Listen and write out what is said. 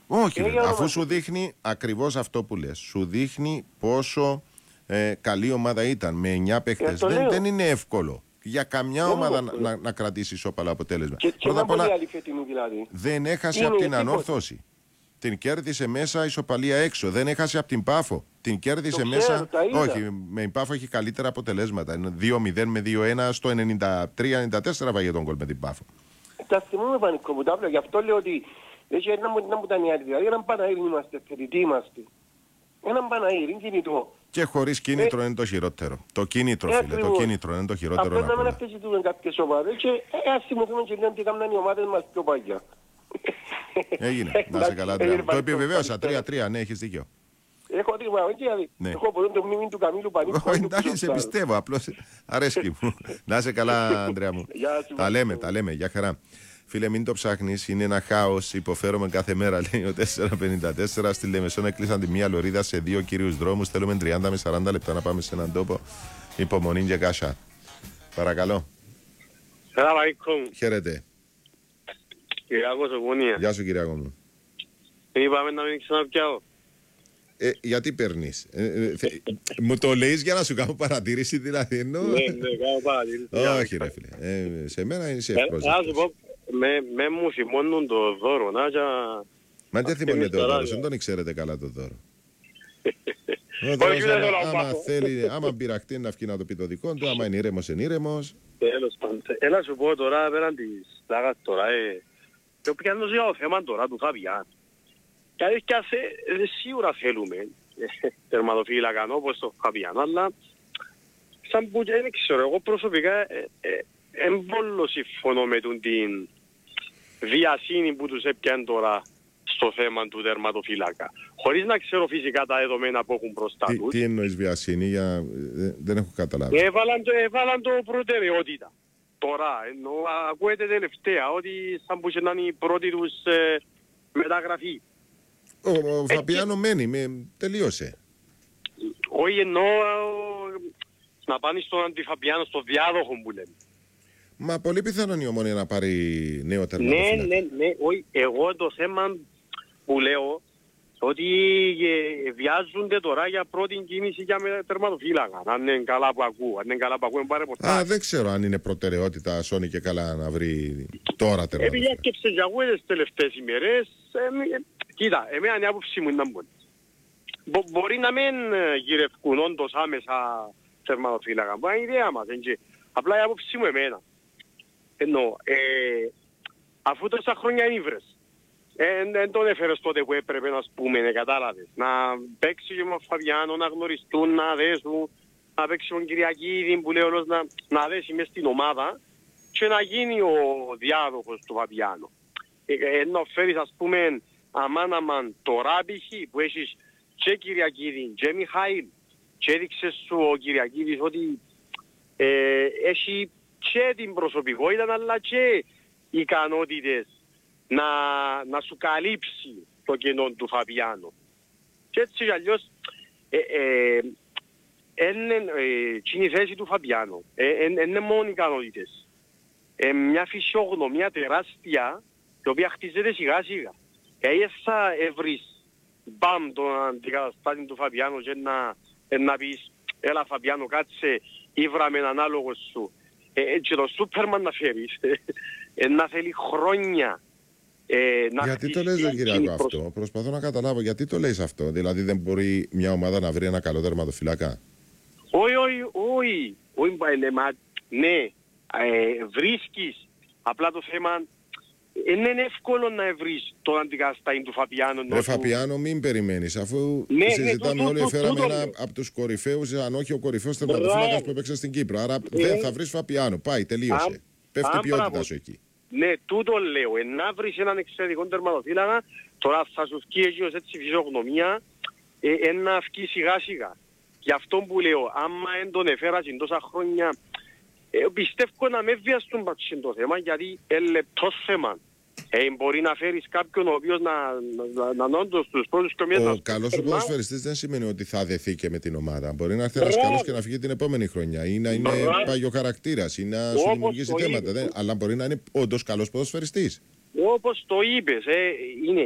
Όχι, αφού σου δείχνει ακριβώς αυτό που λες. Σου δείχνει πόσο καλή ομάδα ήταν με 9 παίκτες. Δεν είναι εύκολο για καμιά ομάδα να κρατήσει ισόπαλο αποτέλεσμα. Πρώτα απ' όλα δηλαδή. Δεν έχασε από την Ανόρθωση. Την κέρδισε μέσα, ισοπαλία έξω. Δεν έχασε από την Πάφο. Την κέρδισε μέσα. Όχι, με την Πάφο έχει καλύτερα αποτελέσματα. 2-0 με 2-1 στο 93-94 βάγε τον γκολ με την Πάφο. Τα θυμούμε πανικό που τα γι' αυτό λέω ότι έχει ένα που ήταν η άλλη. Δηλαδή έναν Παναήρι είμαστε, θετητοί είμαστε. Έναν Παναήρι, είναι κινητό. Και χωρίς κίνητρο είναι το χειρότερο. Το κίνητρο, φίλε, το κίνητρο είναι το χειρότερο. Αυτό να μην αυτές κάποιες ομάδες και ας θυμηθούμε και λένε τι έκαναν οι ομάδες μας πιο παγιά. Έγινε, να σε καλά. Το επιβεβαίωσα, 3-3, ναι, έχεις δίκιο. Έχω δίκιο, έχω ποτέ το μνήμη του Καμίλου Πανίκου. Εντάξει, σε πιστεύω, απλώς αρέσκει μου. Να σε καλά, Ανδρέα μου. Τα λέμε, για χαρά. Φίλε, μην το ψάχνεις, είναι ένα χάος. Υποφέρομαι κάθε μέρα, λέει ο 454. Στη Λεμεσόν έκλεισαν τη μία λωρίδα σε 2 κυρίους δρόμους. Θέλουμε 30 με 40 λεπτά να πάμε σε έναν τόπο. Υπομονή και κάσα. Παρακαλώ. Χαίρετε. Κυριάκος Ογωνία. Γεια σου, Κυριάκο μου. Είπαμε να μην ξαναπιάω. Γιατί παίρνεις? Μου το λέεις για να σου κάνω παρατήρηση, δηλαδή εννοώ? Ναι, κάνω παρατήρηση. Όχι ρε φίλε, σε μένα είσαι ευπρόσδεκτος. Να σου πω, με μου θυμώνουν το δώρο, να για... Μα δεν θυμώνεται ο δώρος, δεν τον ξέρετε καλά το δώρο. Άμα πειραχτεί να βγει να το πει το δικό του, άμα είναι ήρεμος, είναι ήρεμος. Τέλος πάντων, έλα σου πω τώρα, πέραν της πλάγας τώρα, το πιάνω για το θέμα τώρα του Φαβιάν. Και αλήθεια σίγουρα θέλουμε τερματοφύλακα όπως το Φαβιάν, αλλά σαν που δεν ξέρω, εγώ προσωπικά εμπόλο συμφωνώ με την βιασύνη που τους έπιαν τώρα στο θέμα του τερματοφύλακα. Χωρίς να ξέρω φυσικά τα δεδομένα που έχουν μπροστά τους. Τι εννοείς βιασύνη, δεν έχω καταλάβει. Έβαλαν το προτεραιότητα. Τώρα, ακούεται τελευταία ότι σαν που ήταν η πρώτη τους μεταγραφή. Ο Φαπιάνο μένει, τελείωσε. Όχι εννοώ να πάνε στον Αντιφαπιάνο, στο διάδοχο που λέμε. Μα πολύ πιθανόν η Ομόνια να πάρει νέο τερματοφύλακα. Ναι, όχι. Εγώ το θέμα που λέω ότι βιάζονται τώρα για πρώτη κίνηση για τερματοφύλακα. Αν είναι καλά που ακούω, πάρε ποτέ. Δεν ξέρω αν είναι προτεραιότητα Σόνι και καλά να βρει τώρα τερματοφύλακα. Επειδή έρκεψε για εγώ τις τελευταίες ημέρες, κοίτα, εμένα η άποψη μου ήταν πολύ. Μπορεί να μην γυρευκούν όντως άμεσα τερματοφύλακα. Μπορεί να είναι ιδέα μας. Απλά η άποψη μου εμένα. Εννοώ, αφού τόσα χρόνια είναι ύβρες, δεν τον έφερες τότε που έπρεπε να πούμε, κατάλαβες. Να παίξει και με τον Φαβιάνο, να γνωριστούν, να δέσουν, να παίξει τον Κυριακίδη που λέει όλος να δέσει μες στην ομάδα και να γίνει ο διάδοχος του Φαβιάνο. Ενώ φέρεις ας πούμε αμάν τώρα π.χ. που έχεις και Κυριακίδη και Μιχαήλ και έδειξες σου ο Κυριακίδης ότι έχει και την προσωπικότητα αλλά και ικανότητες να σου καλύψει το κενό του Φαβιάνο. Και έτσι κι αλλιώς είναι η θέση του Φαβιάνο. Είναι μόνο ικανότητες. Μια φυσιογνωμία τεράστια η οποία χτίζεται σιγά σιγά. Και θα βρεις μπαμ τον αντικαταστάτη του Φαβιάνο και να πεις έλα Φαβιάνο κάτσε ήβρα με έναν άλογο σου. Και το Σούπερμαν να φέρεις. Να θέλει χρόνια. Γιατί το λες Κυριάκο αυτό? Προσπαθώ να καταλάβω γιατί το λες αυτό. Δηλαδή δεν μπορεί μια ομάδα να βρει ένα καλό τερματοφυλάκα? Όχι. Ναι, βρίσκεις. Απλά το θέμα είναι εύκολο να βρεις τον αντικαταστάτη του Φαπιάνο. Ρε Φαπιάνο μην περιμένεις, αφού συζητάμε όλοι, φέραμε ένα από τους κορυφαίους, αν όχι ο κορυφαίος τερματοφύλακας που έπαιξε στην Κύπρο. Άρα δεν θα βρεις Φαπιάνο, πάει, τελείωσε. Πέφτει η ποιότητα σου εκεί. Ναι, τούτο λέω, να βρεις έναν εξαιρετικό τερματοφύλακα, τώρα θα σου βγει έτσι ως έτσι φυσιογνωμία, να βγει σιγά σιγά. Γι' αυτό που λέω, άμα δεν τον εφέρασαν τόσα χρόνια, πιστεύω να με βιαστούν πατσιν το θέμα, γιατί είναι λεπτό θέμα. Μπορεί να φέρεις κάποιον ο οποίος να όντως τους πρώτους κομμάτια. Ο καλός ο ποδοσφαιριστής δεν σημαίνει ότι θα δεθεί και με την ομάδα. Μπορεί να έρθει ένας καλός και να φύγει την επόμενη χρονιά ή να είναι παγιοκαρακτήρας ή να σου δημιουργήσει θέματα. Αλλά μπορεί να είναι όντως καλός ποδοσφαιριστής. Όπως το είπες, είναι